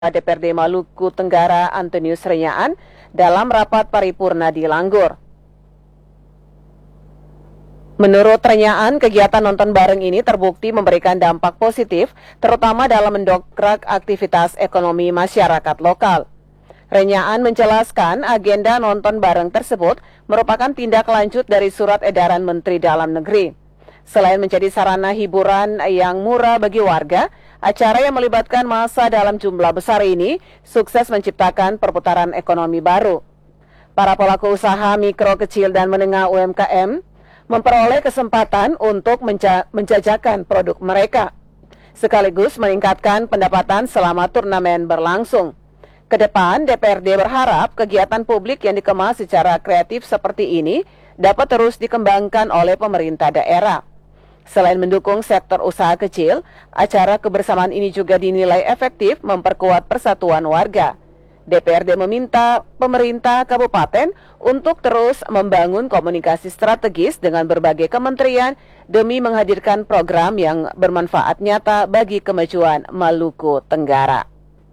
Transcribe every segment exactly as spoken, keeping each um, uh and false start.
D P R D Maluku Tenggara Antonius Renyaan dalam rapat paripurna di Langgur. Menurut Renyaan, kegiatan nonton bareng ini terbukti memberikan dampak positif, terutama dalam mendongkrak aktivitas ekonomi masyarakat lokal. Renyaan menjelaskan agenda nonton bareng tersebut merupakan tindak lanjut dari surat edaran Menteri Dalam Negeri. Selain menjadi sarana hiburan yang murah bagi warga, acara yang melibatkan massa dalam jumlah besar ini sukses menciptakan perputaran ekonomi baru. Para pelaku usaha mikro, kecil, dan menengah U M K M memperoleh kesempatan untuk menja- menjajakan produk mereka, sekaligus meningkatkan pendapatan selama turnamen berlangsung. Kedepan, D P R D berharap kegiatan publik yang dikemas secara kreatif seperti ini dapat terus dikembangkan oleh pemerintah daerah. Selain mendukung sektor usaha kecil, acara kebersamaan ini juga dinilai efektif memperkuat persatuan warga. D P R D meminta pemerintah kabupaten untuk terus membangun komunikasi strategis dengan berbagai kementerian demi menghadirkan program yang bermanfaat nyata bagi kemajuan Maluku Tenggara.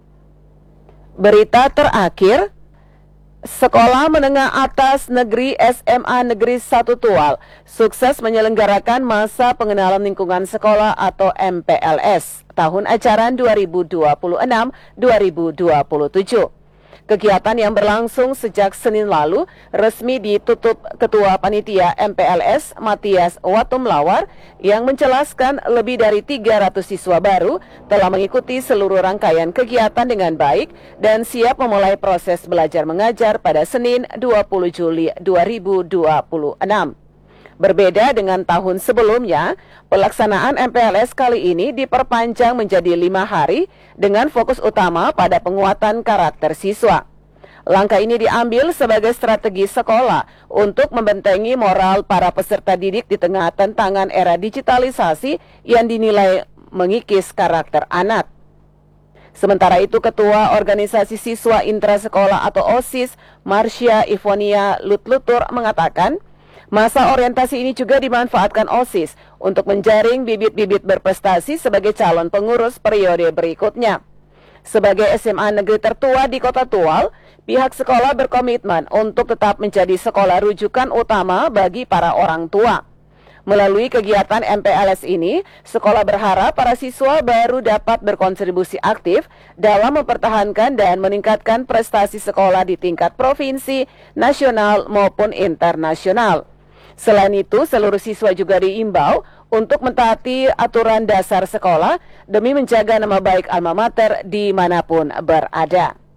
Berita terakhir, Sekolah Menengah Atas Negeri S M A Negeri satu Tual sukses menyelenggarakan masa pengenalan lingkungan sekolah atau M P L S tahun ajaran dua ribu dua puluh enam dua ribu dua puluh tujuh. Kegiatan yang berlangsung sejak Senin lalu resmi ditutup Ketua Panitia M P L S Matias Watumlawar yang menjelaskan lebih dari tiga ratus siswa baru telah mengikuti seluruh rangkaian kegiatan dengan baik dan siap memulai proses belajar mengajar pada Senin dua puluh Juli dua ribu dua puluh enam. Berbeda dengan tahun sebelumnya, pelaksanaan M P L S kali ini diperpanjang menjadi lima hari dengan fokus utama pada penguatan karakter siswa. Langkah ini diambil sebagai strategi sekolah untuk membentengi moral para peserta didik di tengah tantangan era digitalisasi yang dinilai mengikis karakter anak. Sementara itu, Ketua Organisasi Siswa Intrasekolah atau OSIS, Marsha Ivonia Lutlutur mengatakan, masa orientasi ini juga dimanfaatkan OSIS untuk menjaring bibit-bibit berprestasi sebagai calon pengurus periode berikutnya. Sebagai S M A negeri tertua di Kota Tual, pihak sekolah berkomitmen untuk tetap menjadi sekolah rujukan utama bagi para orang tua. Melalui kegiatan M P L S ini, sekolah berharap para siswa baru dapat berkontribusi aktif dalam mempertahankan dan meningkatkan prestasi sekolah di tingkat provinsi, nasional maupun internasional. Selain itu, seluruh siswa juga diimbau untuk mentaati aturan dasar sekolah demi menjaga nama baik alma mater dimanapun berada.